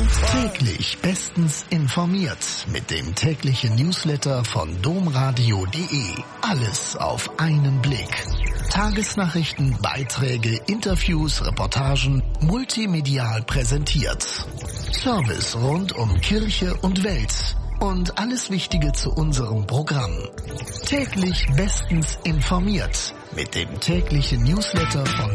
Täglich bestens informiert mit dem täglichen Newsletter von domradio.de. Alles auf einen Blick. Tagesnachrichten, Beiträge, Interviews, Reportagen, multimedial präsentiert. Service rund um Kirche und Welt und alles Wichtige zu unserem Programm. Täglich bestens informiert mit dem täglichen Newsletter von